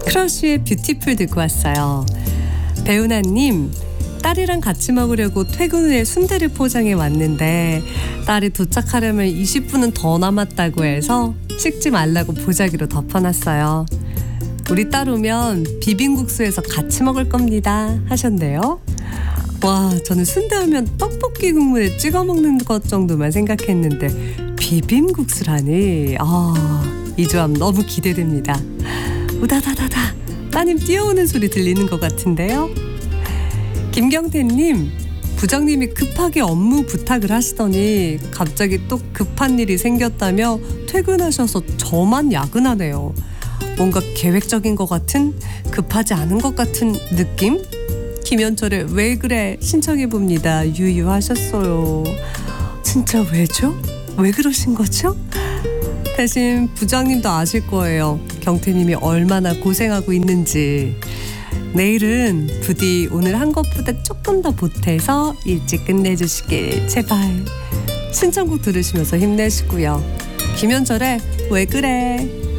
크러쉬의 뷰티풀 듣고 왔어요. 배은하님, 딸이랑 같이 먹으려고 퇴근 후에 순대를 포장해 왔는데 딸이 도착하려면 20분은 더 남았다고 해서 식지 말라고 보자기로 덮어놨어요. 우리 딸 오면 비빔국수에서 같이 먹을 겁니다 하셨네요. 와, 저는 순대하면 떡볶이 국물에 찍어 먹는 것 정도만 생각했는데 비빔국수라니. 이 조합 너무 기대됩니다. 우다다다다 따님 뛰어오는 소리 들리는 것 같은데요. 김경태님, 부장님이 급하게 업무 부탁을 하시더니 갑자기 또 급한 일이 생겼다며 퇴근하셔서 저만 야근하네요. 뭔가 계획적인 것 같은, 급하지 않은 것 같은 느낌? 김현철의 왜 그래 신청해봅니다. 유유하셨어요. 진짜 왜죠? 왜 그러신 거죠? 대신 부장님도 아실 거예요. 경태님이 얼마나 고생하고 있는지. 내일은 부디 오늘 한 것보다 조금 더 보태서 일찍 끝내주시길 제발. 신청곡 들으시면서 힘내시고요. 김현철의 왜 그래.